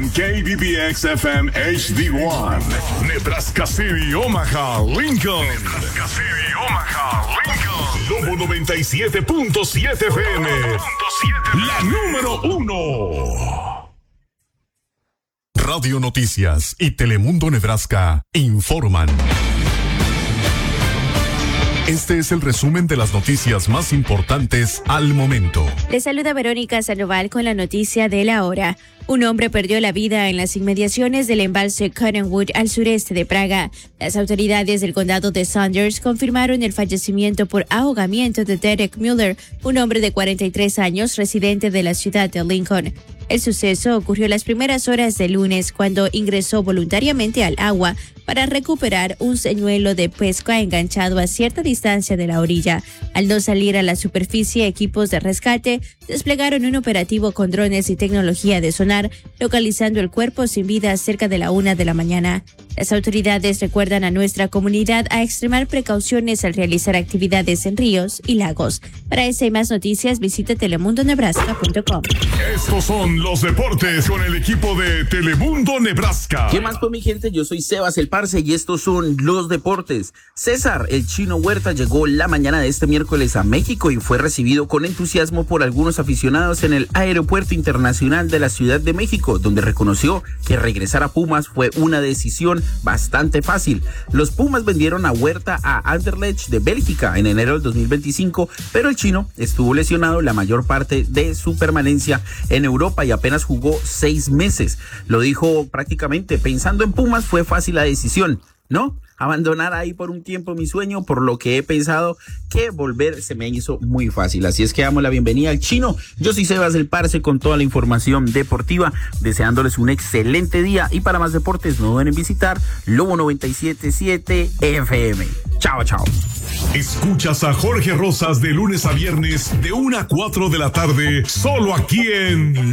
en KBBX FM HD1, Nebraska City, Omaha, Lincoln. Nebraska City, Omaha, Lincoln. Lobo 97.7 FM, la número 1. Radio Noticias y Telemundo Nebraska informan. Este es el resumen de las noticias más importantes al momento. Les saluda Verónica Sandoval con la noticia de la hora. Un hombre perdió la vida en las inmediaciones del embalse Cottonwood al sureste de Praga. Las autoridades del condado de Saunders confirmaron el fallecimiento por ahogamiento de Derek Mueller, un hombre de 43 años residente de la ciudad de Lincoln. El suceso ocurrió las primeras horas del lunes cuando ingresó voluntariamente al agua para recuperar un señuelo de pesca enganchado a cierta distancia de la orilla. Al no salir a la superficie, equipos de rescate desplegaron un operativo con drones y tecnología de sonar, localizando el cuerpo sin vida cerca de la 1 de la mañana. Las autoridades recuerdan a nuestra comunidad a extremar precauciones al realizar actividades en ríos y lagos. Para esta y más noticias, visite telemundonebraska.com. Estos son los deportes con el equipo de Telemundo Nebraska. ¿Qué más, pues, mi gente? Yo soy Sebas el Parce y estos son los deportes. César el Chino Huerta llegó la mañana de este miércoles a México y fue recibido con entusiasmo por algunos aficionados en el Aeropuerto Internacional de la Ciudad de México, donde reconoció que regresar a Pumas fue una decisión bastante fácil. Los Pumas vendieron a Huerta a Anderlecht de Bélgica en enero del 2025, pero el Chino estuvo lesionado la mayor parte de su permanencia en Europa y apenas jugó 6 meses. Lo dijo prácticamente: pensando en Pumas fue fácil la decisión, ¿no? Abandonar ahí por un tiempo mi sueño, por lo que he pensado que volver se me hizo muy fácil. Así es que damos la bienvenida al Chino. Yo soy Sebas del Parce con toda la información deportiva, deseándoles un excelente día, y para más deportes no duden en visitar Lobo 97.7 FM. Chao, chao. Escuchas a Jorge Rosas de lunes a viernes de 1 a 4 de la tarde, solo aquí en